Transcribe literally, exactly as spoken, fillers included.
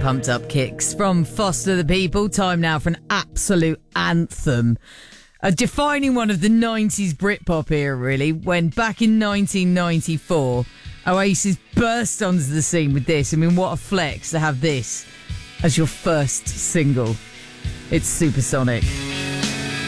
pumped up kicks from Foster the People. Time now for an absolute anthem. Uh, defining one of the nineties Britpop era, really, when back in nineteen ninety-four, Oasis burst onto the scene with this. I mean, what a flex to have this as your first single. It's Supersonic.